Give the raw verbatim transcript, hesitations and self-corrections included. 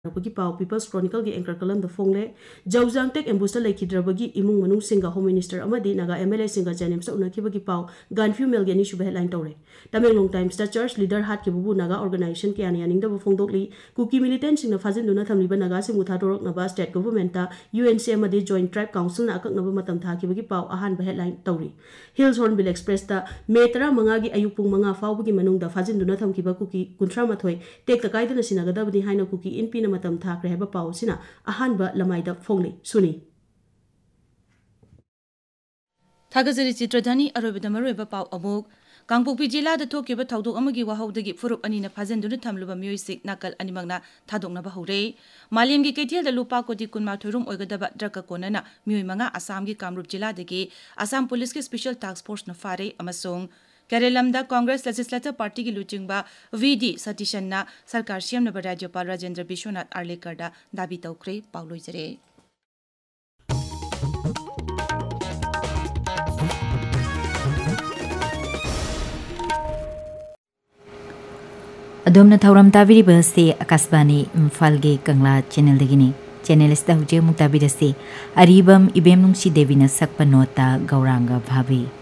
ꯔꯕꯒꯤ ꯄꯥꯎ peoples ꯀ꯭ꯔꯣꯅꯤꯀꯜꯒꯤ anchor ꯀꯂꯝꯗ ꯐꯣꯡꯂꯦ ꯖꯧꯖꯥꯡꯇꯦꯛ ꯑꯦꯝꯕꯨꯁꯇ ꯂꯩꯈꯤꯗ꯭ꯔꯕꯒꯤ ꯏꯃꯨꯡ ꯃꯅꯨꯡꯁꯤꯡꯒ home minister ꯑꯃꯗꯤ ꯅꯥꯒꯥ ꯑꯦꯝ ꯑꯦꯜ ꯑꯦꯁꯤꯡꯒ ꯖꯦꯅꯤꯝꯁꯇ ꯎꯅꯈꯤꯕꯒꯤ ꯄꯥꯎ ꯒꯟꯐ꯭ꯌꯨ ꯃꯦꯜꯒꯤ ꯑꯅꯤꯁꯨꯕ ꯍꯦꯗꯂꯥꯏꯟ ꯇꯧꯔꯦ ꯇꯃꯦꯡꯂꯣꯡ ꯇꯥꯏꯝꯁꯇ ꯆꯔꯆ ꯂꯤꯗꯔ ꯍꯥꯠꯈꯤꯕꯕꯨ ꯅꯥꯒꯥ ꯑꯣꯔꯒꯅꯥꯏꯖꯦꯁꯟ ꯀꯌꯥꯅ ꯌꯥꯅꯤꯡꯗꯕ ꯐꯣꯡꯗꯣꯛꯂꯤ ꯀꯨꯀꯤ ꯃꯤꯂꯤꯇꯦꯟꯠꯁꯤꯡꯅ ꯐꯥꯖꯤꯟꯗꯨꯅ ꯊꯝꯂꯤꯕ ꯅꯥꯒꯥꯁꯤꯡꯕꯨ ꯊꯥꯗꯣꯔꯛꯅꯕ ꯁ꯭ꯇꯦꯠ ꯒꯚꯔꯟꯃꯦꯟꯠꯇ ꯌꯨ ꯑꯦꯟ ꯁꯤ ꯑꯃꯗꯤ ꯖꯣꯏꯟꯠ ꯇ꯭ꯔꯥꯏꯕ ꯀꯥꯎꯟꯁꯤꯜꯅ ꯑꯀꯛꯅꯕ ꯃꯇꯝ ꯊꯥꯈꯤꯕꯒꯤ ꯄꯥꯎ ꯑꯍꯥꯟꯕ ꯍꯦꯗꯂꯥꯏꯟ ꯇꯧꯔꯤ ꯍꯤꯜꯁ ꯍꯣꯔꯟꯕꯤꯜ ꯑꯦꯛꯁꯄ꯭ꯔꯦꯁꯇ ꯃꯦ ꯇꯔꯥꯃꯉꯥꯒꯤ ꯑꯌꯨꯛ ꯄꯨꯡ ꯃꯉꯥ ꯐꯥꯎꯕꯒꯤ ꯃꯅꯨꯡꯗ ꯐꯥꯖꯤꯟꯗꯨꯅ ꯊꯝꯈꯤꯕ ꯀꯨꯀꯤ ꯀꯨꯟꯊ꯭ꯔꯥꯃꯥꯊꯣꯏ ꯇꯦꯛꯇ ꯀꯥꯏꯗꯅ ꯁꯤꯟꯅꯒꯗꯕꯅꯤ ꯍꯥꯏꯅ ꯀꯨꯀꯤ ꯏꯟꯄꯤꯅ ꯃꯇꯝ ꯊꯥꯈ꯭ꯔꯦ ꯍꯥꯏꯕ ꯄꯥꯎ ꯑꯁꯤꯅ ꯑꯍꯥꯟꯕ ꯂꯃꯥꯏꯗ ꯐꯣꯡꯂꯤ ꯁꯨꯅꯤ ꯊꯥꯒꯠꯆꯔꯤ ꯆꯤꯇ꯭ꯔꯙꯅꯤ ꯑꯔꯣꯏꯕꯗ ꯃꯔꯨꯑꯣꯏꯕ ꯄꯥꯎ ꯑꯃꯨꯛ ꯀꯥꯡꯄꯣꯛꯄꯤ ꯖꯤꯂꯥꯗ ꯊꯣꯛꯈꯤꯕ ꯊꯧꯗꯣꯛ ꯑꯃꯒꯤ ꯋꯥꯍꯧꯗꯒꯤ ꯐꯨꯔꯨꯞ ꯑꯅꯤꯅ ꯐꯥꯖꯤꯟꯗꯨꯅ ꯊꯝꯂꯤꯕ ꯃꯤꯑꯣꯏꯁꯤꯡ ꯅꯥꯀꯜ ꯑꯅꯤꯃꯛꯅ ꯊꯥꯗꯣꯛꯅꯕ ꯍꯧꯔꯦ ꯃꯥꯂꯦꯝꯒꯤ ꯀꯩꯊꯦꯜꯗ ꯂꯨꯄꯥ ꯀꯣꯇꯤ ꯀꯨꯟꯃꯥꯊꯣꯏꯔꯣꯝ ꯑꯣꯏꯒꯗꯕ ꯗ꯭ꯔꯒꯀ ꯀꯣꯟꯅꯅ ꯃꯤꯑꯣꯏ ꯃꯉꯥ ꯑꯁꯥꯝꯒꯤ ꯀꯥꯃꯔꯨꯞ ꯖꯤꯂꯥꯗꯒꯤ ꯑꯁꯥꯝ ꯄꯨꯂꯤꯁꯀꯤ ꯁ꯭ꯄꯦꯁꯤꯌꯦꯜ ꯇꯥꯛꯁ ꯐꯣꯔꯁꯅ ꯐꯥꯔꯦ ꯑꯃꯁꯨꯡ ꯀꯦꯔꯦꯂꯝꯗ ꯀꯣꯡꯒ꯭ꯔꯦꯁ ꯂꯦꯖꯤꯁꯂꯦꯇꯤꯚ ꯄꯥꯔꯇꯤꯒꯤ ꯂꯨꯆꯤꯡꯕ ꯚꯤ ꯗꯤ ꯁꯇꯤꯁꯟꯅ ꯁꯔꯀꯥꯔ ꯁꯦꯝꯅꯕ ꯔꯥꯖ꯭ꯌꯄꯥꯜ ꯔꯥꯖꯦꯟꯗ꯭ꯔ ꯕꯤꯁ꯭ꯋꯅꯥꯊ ꯑꯥꯔꯂꯦꯀꯔꯗ ꯗꯥꯕꯤ ꯇꯧꯈ꯭ꯔꯦ ꯄꯥꯎ ꯂꯣꯏꯖꯔꯦ ꯑꯗꯣꯝꯅ ꯊꯧꯔꯝ ꯇꯥꯕꯤꯔꯤꯕꯁꯤ ꯑꯀꯥꯁꯕꯥꯅꯤ ꯏꯝꯐꯥꯜꯒꯤ ꯀꯪꯂꯥ ꯆꯦꯅꯦꯜꯗꯒꯤꯅꯤ ꯆꯦꯅꯦꯜ ꯑꯁꯤꯗ ꯍꯧꯖꯤꯛ ꯑꯃꯨꯛ ꯇꯥꯕꯤꯔꯁꯤ ꯑꯔꯤꯕꯝ ꯏꯕꯦꯝ ꯅꯨꯡꯁꯤ ꯗꯦꯕꯤꯅ ꯁꯛꯄ ꯅꯣꯇꯥ ꯒꯧꯔꯥꯡꯒ ꯚꯥꯕꯤ